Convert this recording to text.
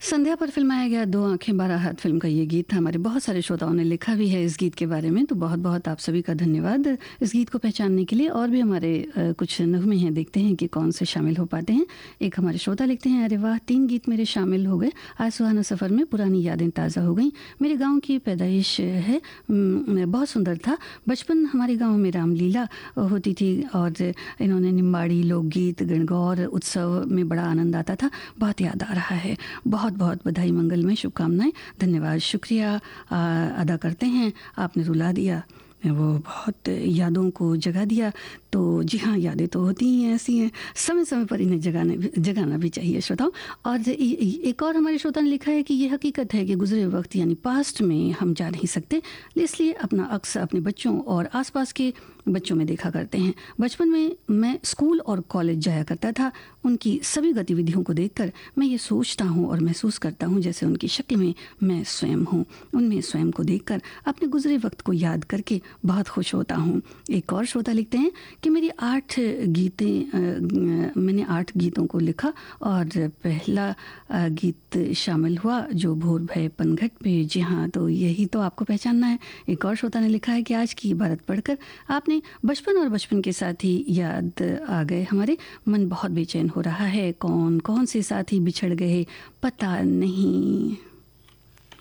संध्या पर फिल्माया गया दो आंखें बारह हाथ फिल्म का ये गीत था। हमारे बहुत सारे श्रोताओं ने लिखा भी है इस गीत के बारे में, तो बहुत बहुत आप सभी का धन्यवाद इस गीत को पहचानने के लिए। और भी हमारे कुछ नगमे हैं, देखते हैं कि कौन से शामिल हो पाते हैं। एक हमारे श्रोता लिखते हैं, अरे वाह, 3 गीत मेरे शामिल हो गए। आज सुहाना सफ़र में पुरानी यादें ताज़ा हो गई। मेरे गाँव की पैदाइश है, बहुत सुंदर था बचपन। हमारे गाँव में रामलीला होती थी और इन्होंने निम्बाड़ी लोकगीत गणगौर उत्सव में बड़ा आनंद आता था। बहुत याद आ रहा है। बहुत बहुत बधाई, मंगलमय शुभकामनाएं, धन्यवाद, शुक्रिया अदा करते हैं। आपने रुला दिया, वो बहुत यादों को जगा दिया। तो जी हाँ, यादें तो होती ही हैं, ऐसी हैं, समय समय पर इन्हें जगाना भी चाहिए श्रोताओं। और एक और हमारे श्रोता ने लिखा है कि ये हकीकत है कि गुजरे वक्त यानी पास्ट में हम जा नहीं सकते, इसलिए अपना अक्स अपने बच्चों और आसपास के बच्चों में देखा करते हैं। बचपन में मैं स्कूल और कॉलेज जाया करता था। उनकी सभी गतिविधियों को देखकर मैं ये सोचता हूँ और महसूस करता हूँ जैसे उनकी शक्ल में मैं स्वयं हूँ। उनमें स्वयं को देखकर अपने गुजरे वक्त को याद करके बहुत खुश होता हूँ। एक और श्रोता लिखते हैं कि मैंने 8 गीतों को लिखा और पहला गीत शामिल हुआ जो भोर भय पनघट पे। जी हाँ, तो यही तो आपको पहचानना है। एक और श्रोता ने लिखा है कि आज की इबारत पढ़कर आपने बचपन और बचपन के साथी याद आ गए। हमारे मन बहुत बेचैन हो रहा है। कौन कौन से साथी बिछड़ गए पता नहीं।